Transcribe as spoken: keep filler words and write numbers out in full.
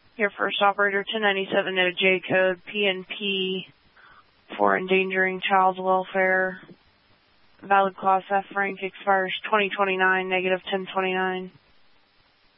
Your first operator, ten ninety-seven O J code, P N P for endangering child's welfare. Valid class F rank expires twenty twenty-nine, negative ten twenty-nine.